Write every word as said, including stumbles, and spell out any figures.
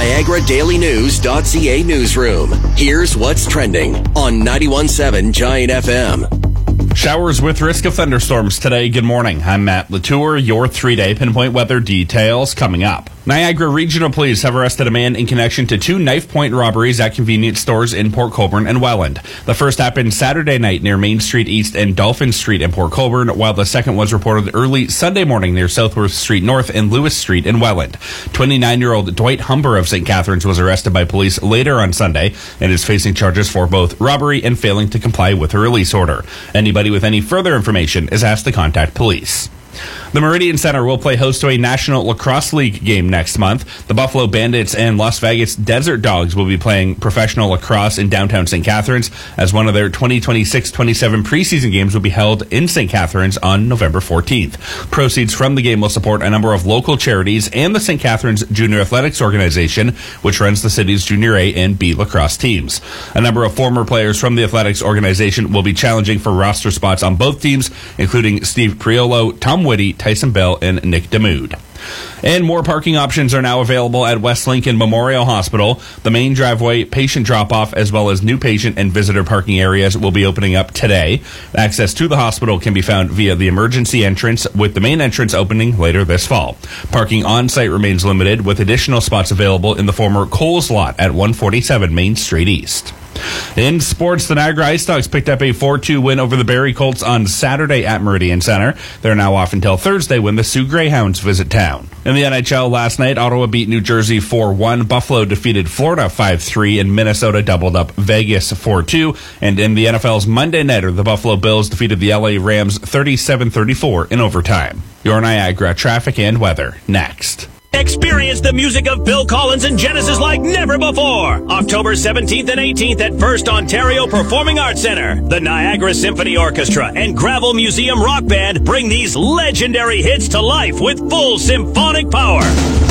Niagara Daily News dot C A newsroom. Here's what's trending on ninety-one point seven Giant F M. Showers with risk of thunderstorms today. Good morning. I'm Matt Latour. Your three-day pinpoint weather details coming up. Niagara Regional Police have arrested a man in connection to two knife-point robberies at convenience stores in Port Colborne and Welland. The first happened Saturday night near Main Street East and Dolphin Street in Port Colborne, while the second was reported early Sunday morning near Southworth Street North and Lewis Street in Welland. twenty-nine-year-old Dwight Humber of Saint Catharines was arrested by police later on Sunday and is facing charges for both robbery and failing to comply with a release order. Anybody with any further information is asked to contact police. The Meridian Center will play host to a National Lacrosse League game next month. The Buffalo Bandits and Las Vegas Desert Dogs will be playing professional lacrosse in downtown Saint Catharines, as one of their twenty twenty-six twenty-seven preseason games will be held in Saint Catharines on November fourteenth. Proceeds from the game will support a number of local charities and the Saint Catharines Junior Athletics Organization, which runs the city's Junior A and B lacrosse teams. A number of former players from the athletics organization will be challenging for roster spots on both teams, including Steve Priolo, Tom Whitty, Tyson Bell, and Nick Demude. And more parking options are now available at West Lincoln Memorial Hospital. The main driveway, patient drop-off, as well as new patient and visitor parking areas will be opening up today. Access to the hospital can be found via the emergency entrance, with the main entrance opening later this fall. Parking on-site remains limited, with additional spots available in the former Kohl's lot at one forty-seven Main Street East. In sports, the Niagara Ice Dogs picked up a four two win over the Barrie Colts on Saturday at Meridian Center. They're now off until Thursday when the Sioux Greyhounds visit town. In the N H L last night, Ottawa beat New Jersey four one, Buffalo defeated Florida five three, and Minnesota doubled up Vegas four two. And in the N F L's Monday Nighter, the Buffalo Bills defeated the L A Rams thirty-seven thirty-four in overtime. Your Niagara traffic and weather next. Experience the music of Phil Collins and Genesis like never before. October seventeenth and eighteenth at First Ontario Performing Arts Centre. The Niagara Symphony Orchestra and Gravel Museum Rock Band bring these legendary hits to life with full symphonic power.